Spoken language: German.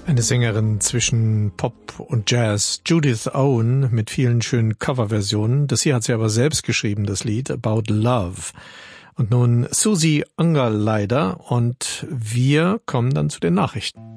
Eine Sängerin zwischen Pop und Jazz, Judith Owen, mit vielen schönen Coverversionen. Das hier hat sie aber selbst geschrieben, das Lied About Love. Und nun Susie Unger leider, und wir kommen dann zu den Nachrichten.